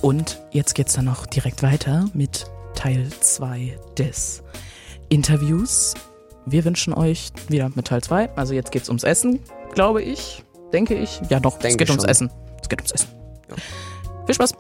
Und jetzt geht's dann noch direkt weiter mit Teil 2 des Interviews. Wir wünschen euch wieder mit Teil 2. Also jetzt geht's ums Essen, glaube ich. Denke ich. Ja doch, es geht ums Essen. Es geht ums Essen. Ja. Viel Spaß.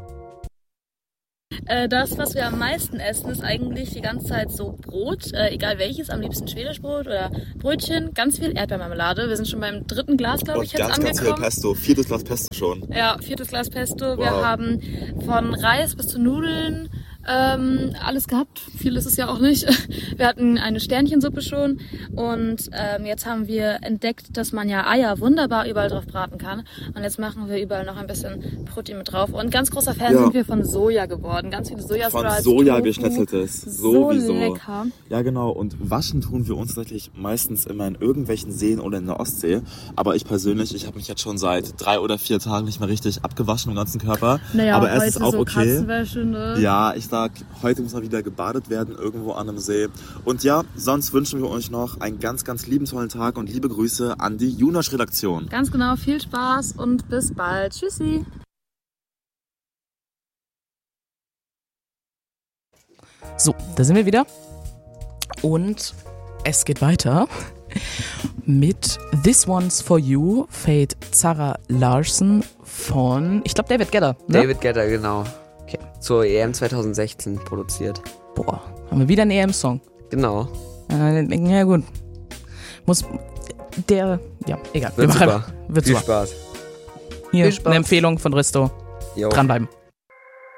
Das, was wir am meisten essen, ist eigentlich die ganze Zeit so Brot, egal welches, am liebsten Schwedisch Brot oder Brötchen, ganz viel Erdbeermarmelade. Wir sind schon beim 3. Glas, glaube ich, jetzt angekommen. Und ganz viel Pesto, 4. Glas Pesto schon. Ja, 4. Glas Pesto. Wow. Wir haben von Reis bis zu Nudeln alles gehabt. Viel ist es ja auch nicht. Wir hatten eine Sternchensuppe schon und jetzt haben wir entdeckt, dass man ja Eier wunderbar überall drauf braten kann. Und jetzt machen wir überall noch ein bisschen Protein mit drauf. Und ganz großer Fan sind wir von Soja geworden. Ganz viele Sojasprouts. Von Soja geschnetzeltes. Sowieso. Lecker. Ja, genau. Und waschen tun wir uns tatsächlich meistens immer in irgendwelchen Seen oder in der Ostsee. Aber ich persönlich, ich habe mich jetzt schon seit 3 oder 4 Tagen nicht mehr richtig abgewaschen im ganzen Körper. Naja, aber es ist auch so okay. Katzenwäsche, ne? Ja, ich sag, heute muss mal wieder gebadet werden irgendwo an einem See. Und ja, sonst wünschen wir euch noch einen ganz, ganz liebensvollen Tag und liebe Grüße an die Junasch-Redaktion. Ganz genau, viel Spaß und bis bald. Tschüssi. So, da sind wir wieder. Und es geht weiter mit This One's For You, Fate Zara Larsen von, ich glaube, David Guetta. Ne? David Guetta, genau. Okay. Zur EM 2016 produziert. Boah, haben wir wieder einen EM-Song. Genau. Ja gut. Ja, egal. Wird super. Wird Viel super. Spaß. Hier, Viel Spaß. eine Empfehlung von Risto. Jo. Dranbleiben.